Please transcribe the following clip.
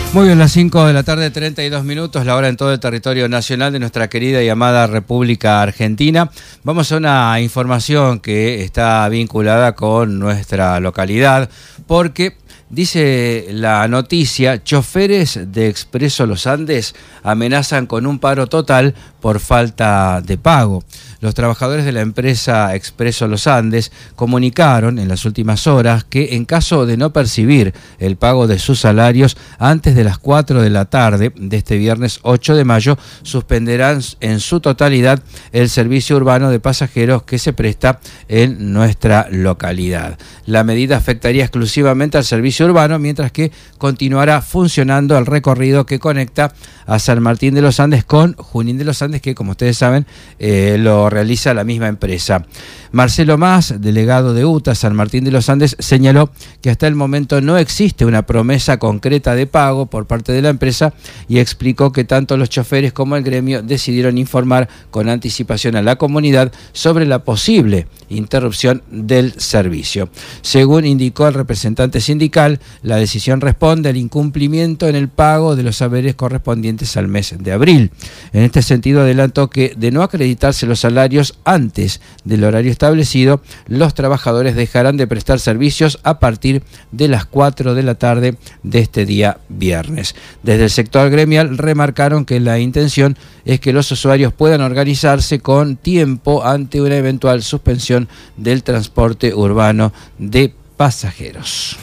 Muy bien, las 5 de la tarde, 32 minutos, la hora en todo el territorio nacional de nuestra querida y amada República Argentina. Vamos a una información que está vinculada con nuestra localidad, porque dice la noticia, choferes de Expreso Los Andes amenazan con un paro total por falta de pago. Los trabajadores de la empresa Expreso Los Andes comunicaron en las últimas horas que en caso de no percibir el pago de sus salarios antes de las 4 de la tarde de este viernes 8 de mayo, suspenderán en su totalidad el servicio urbano de pasajeros que se presta en nuestra localidad. La medida afectaría exclusivamente al servicio urbano, mientras que continuará funcionando el recorrido que conecta a San Martín de los Andes con Junín de los Andes, que como ustedes saben lo realiza la misma empresa. Marcelo Mas, delegado de UTA San Martín de los Andes, señaló que hasta el momento no existe una promesa concreta de pago por parte de la empresa y explicó que tanto los choferes como el gremio decidieron informar con anticipación a la comunidad sobre la posible interrupción del servicio. Según indicó el representante sindical, la decisión responde al incumplimiento en el pago de los haberes correspondientes al mes de abril. En este sentido, adelantó que de no acreditarse los salarios antes del horario establecido, los trabajadores dejarán de prestar servicios a partir de las 4 de la tarde de este día viernes. Desde el sector gremial remarcaron que la intención es que los usuarios puedan organizarse con tiempo ante una eventual suspensión del transporte urbano de pasajeros.